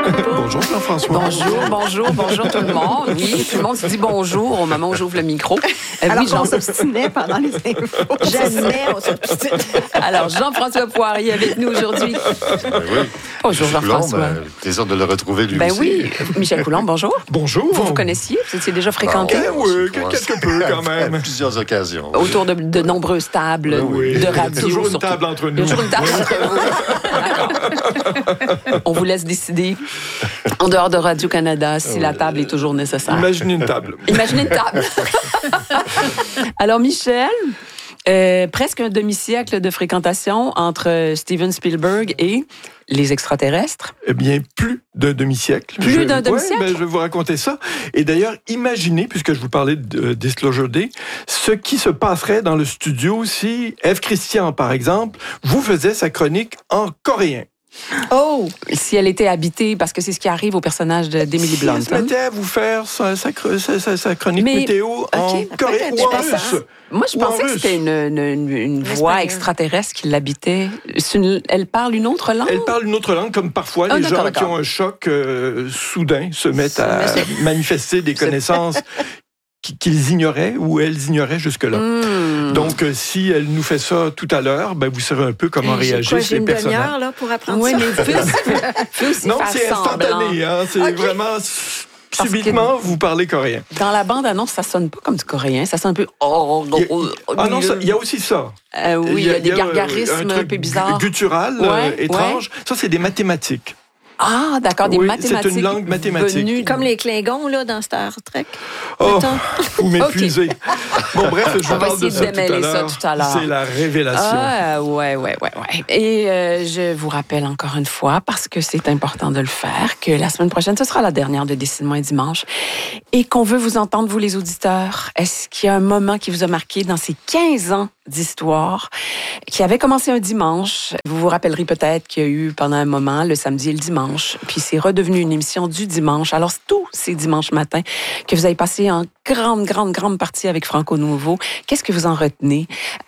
Bonjour Jean-François. Bonjour tout le monde. Oui, tout le monde se dit bonjour au moment où j'ouvre le micro. Alors qu'on s'obstinait pendant les infos. Jamais on s'obstinait. Alors, Jean-François Poirier avec nous aujourd'hui. Oui. Bonjour Jean-François. Plaisir de le retrouver lui aussi. Oui, Michel Coulombe, bonjour. Bonjour. Vous connaissiez? Vous étiez déjà fréquenté? Oui, quelque peu quand même. À plusieurs occasions. Autour de nombreuses tables de radio. Toujours une surtout. table entre nous. Toujours une table entre vous. D'accord. On vous laisse décider, en dehors de Radio-Canada, si la table est toujours nécessaire. Imaginez une table. Imaginez une table. Alors, Michel, presque un demi-siècle de fréquentation entre Steven Spielberg et les extraterrestres. Eh bien, plus d'un demi-siècle. Plus d'un demi-siècle? Je vais vous raconter ça. Et d'ailleurs, imaginez, puisque je vous parlais de Disclosure Day, ce qui se passerait dans le studio si Ève Christian, par exemple, vous faisait sa chronique en coréen. Oh! Si elle était habitée, parce que c'est ce qui arrive au personnage d'Emily Blunt. Elle se mettait à vous faire sa chronique météo en coréen ou en russe. Moi, je pensais que c'était une voix extraterrestre qui l'habitait. Elle parle une autre langue? Elle parle une autre langue, comme parfois les gens qui ont un choc soudain se mettent à manifester des connaissances qu'ils ignoraient ou elles ignoraient jusque-là. Donc, si elle nous fait ça tout à l'heure, vous saurez un peu comment réagissent les personnages. J'ai une demi-heure là, pour apprendre ça. Oui, mais faut aussi non, faire c'est instantané. Hein, c'est vraiment... Subitement, vous parlez coréen. Dans la bande-annonce, ça sonne pas comme du coréen. Ça sonne un peu... il y a aussi ça. Oui, il y a des gargarismes un peu bizarres. Guttural, étrange. Ouais. Ça, c'est des mathématiques. Ah, d'accord, des mathématiques. C'est une langue mathématique. Comme les Klingons, là, dans Star Trek. Oh, vous m'épuisez. Bon, bref, je On va parle de essayer de démêler ça tout à l'heure. C'est la révélation. Ah, ouais. Et je vous rappelle encore une fois, parce que c'est important de le faire, que la semaine prochaine, ce sera la dernière de Décide-moi dimanche, et qu'on veut vous entendre, vous les auditeurs. Est-ce qu'il y a un moment qui vous a marqué dans ces 15 ans d'histoire, qui avait commencé un dimanche? Vous vous rappellerez peut-être qu'il y a eu pendant un moment le samedi et le dimanche, puis c'est redevenu une émission du dimanche. Alors, tous ces dimanches matins que vous avez passé en grande partie avec Franco Nouveau, qu'est-ce que vous en retenez?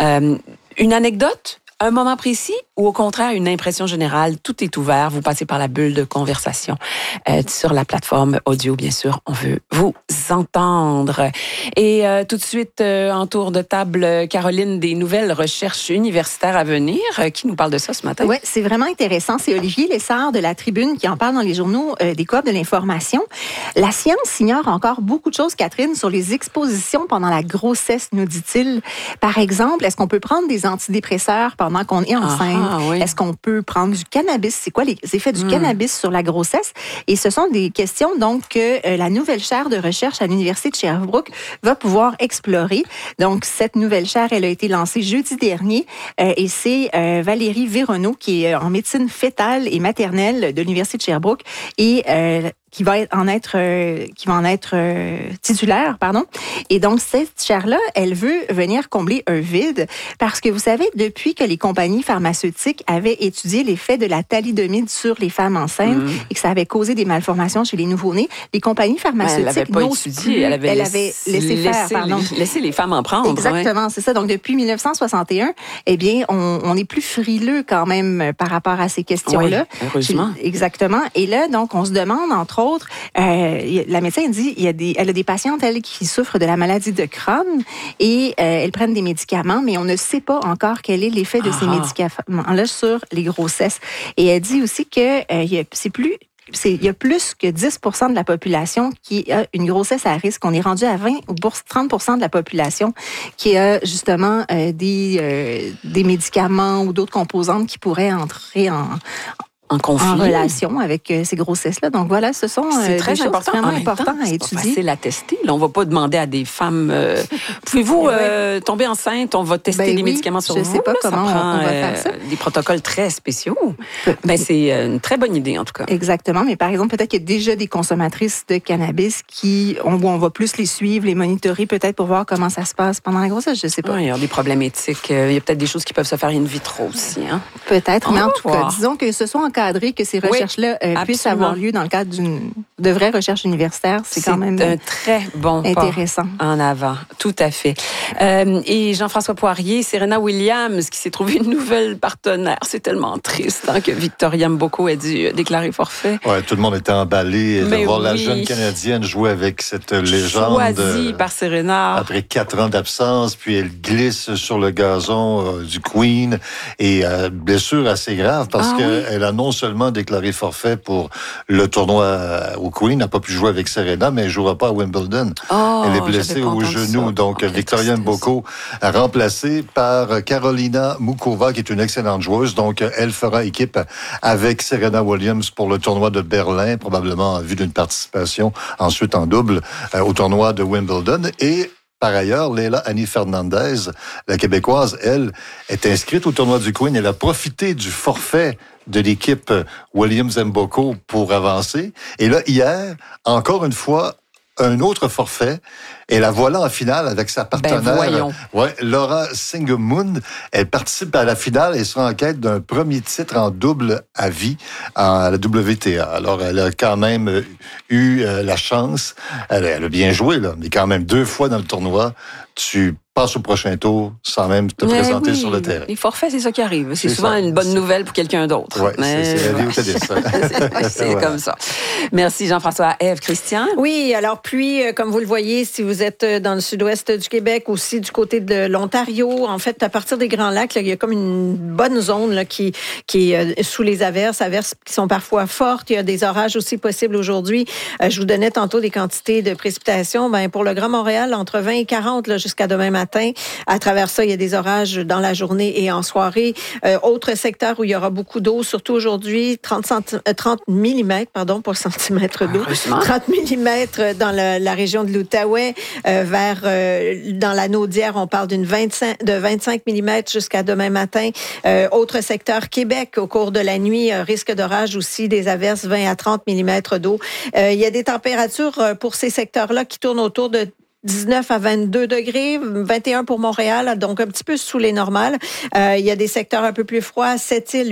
Une anecdote? Un moment précis ou au contraire une impression générale? Tout est ouvert. Vous passez par la bulle de conversation sur la plateforme audio, bien sûr. On veut vous entendre. Et tout de suite, en tour de table, Caroline, des nouvelles recherches universitaires à venir. Qui nous parle de ça ce matin? Oui, c'est vraiment intéressant. C'est Olivier Lessard de La Tribune qui en parle dans les journaux des coop de l'information. La science ignore encore beaucoup de choses, Catherine, sur les expositions pendant la grossesse, nous dit-il. Par exemple, est-ce qu'on peut prendre des antidépresseurs pendant qu'on est enceinte? Oui. Est-ce qu'on peut prendre du cannabis? C'est quoi les effets du cannabis sur la grossesse? Et ce sont des questions donc que la nouvelle chaire de recherche à l'Université de Sherbrooke va pouvoir explorer. Donc, cette nouvelle chaire, elle a été lancée jeudi dernier et c'est Valérie Véronneau qui est en médecine fœtale et maternelle de l'Université de Sherbrooke et qui va en être titulaire, pardon. Et donc, cette chaire-là, elle veut venir combler un vide parce que vous savez, depuis que les compagnies pharmaceutiques avaient étudié l'effet de la thalidomide sur les femmes enceintes et que ça avait causé des malformations chez les nouveau-nés, les compagnies pharmaceutiques n'osent plus. Elle avait laissé les femmes en prendre. Exactement, c'est ça. Donc, depuis 1961, eh bien, on est plus frileux quand même par rapport à ces questions-là. Oui, heureusement. Exactement. Et là, donc, on se demande, entre autres, la médecin dit elle a des patientes, elle, qui souffrent de la maladie de Crohn et elles prennent des médicaments, mais on ne sait pas encore quel est l'effet de ces médicaments-là sur les grossesses. Et elle dit aussi que il y a plus que 10% de la population qui a une grossesse à risque. On est rendu à 20 ou 30% de la population qui a justement des médicaments ou d'autres composantes qui pourraient entrer en relation avec ces grossesses-là. Donc voilà, ce sont c'est très des choses vraiment importantes à étudier. C'est pas facile à tester. Là, on ne va pas demander à des femmes pouvez-vous tomber enceinte? On va tester des médicaments sur vous. Je ne sais pas comment on va faire ça. Des protocoles très spéciaux. C'est une très bonne idée, en tout cas. Exactement. Mais par exemple, peut-être qu'il y a déjà des consommatrices de cannabis on va plus les suivre, les monitorer, peut-être pour voir comment ça se passe pendant la grossesse. Je ne sais pas. Il y a des problèmes éthiques. Il y a peut-être des choses qui peuvent se faire in vitro aussi. Hein? Peut-être. Mais en tout cas, disons que ce soit encadrer que ces recherches-là puissent avoir lieu dans le cadre de vraies recherches universitaires. C'est quand même un très bon intéressant. Pas en avant, tout à fait. Et Jean-François Poirier, Serena Williams qui s'est trouvé une nouvelle partenaire. C'est tellement triste que Victoria Mboko ait dû déclarer forfait. Ouais, tout le monde était emballé de voir la jeune Canadienne jouer avec cette légende. Choisie par Serena. Après 4 ans d'absence, puis elle glisse sur le gazon du Queen et blessure assez grave parce qu'elle a non seulement déclaré forfait pour le tournoi au Queen, n'a pas pu jouer avec Serena, mais elle ne jouera pas à Wimbledon. Elle est blessée au genou. Donc, Victoria Mboko remplacée par Karolina Muchova, qui est une excellente joueuse. Donc, elle fera équipe avec Serena Williams pour le tournoi de Berlin, probablement en vue d'une participation ensuite en double au tournoi de Wimbledon. Et par ailleurs, Leila Annie Fernandez, la Québécoise, elle, est inscrite au tournoi du Queen. Elle a profité du forfait de l'équipe Williams-Mboko pour avancer. Et là, hier, encore une fois, un autre forfait. Et la voilà en finale avec sa partenaire, Laura Singemund. Elle participe à la finale et sera en quête d'un premier titre en double à vie à la WTA. Alors, elle a quand même eu la chance. Elle a bien joué, là, mais quand même 2 fois dans le tournoi, tu passes au prochain tour sans même te présenter sur le terrain. Les forfaits, c'est ça qui arrive. C'est souvent une bonne nouvelle pour quelqu'un d'autre. Oui, c'est la vie au tennis. C'est comme ça. Merci Jean-François. Ève, Christian? Oui, alors pluie, comme vous le voyez, si vous êtes dans le sud-ouest du Québec, aussi du côté de l'Ontario, en fait, à partir des Grands Lacs, là, il y a comme une bonne zone là, qui est sous les averses qui sont parfois fortes. Il y a des orages aussi possibles aujourd'hui. Je vous donnais tantôt des quantités de précipitations. Pour le Grand Montréal, entre 20 et 40 là, jusqu'à demain matin. À travers ça, il y a des orages dans la journée et en soirée. Autre secteur où il y aura beaucoup d'eau, surtout aujourd'hui, 30 mm, pas centimètres d'eau, 30 mm dans la région de l'Outaouais, dans la Naudière, on parle de 25 mm jusqu'à demain matin. Autre secteur, Québec, au cours de la nuit, risque d'orage aussi, des averses, 20 à 30 mm d'eau. Il y a des températures pour ces secteurs-là qui tournent autour de 19 à 22 degrés, 21 pour Montréal, donc un petit peu sous les normales. Il y a des secteurs un peu plus froids, Sept-Îles,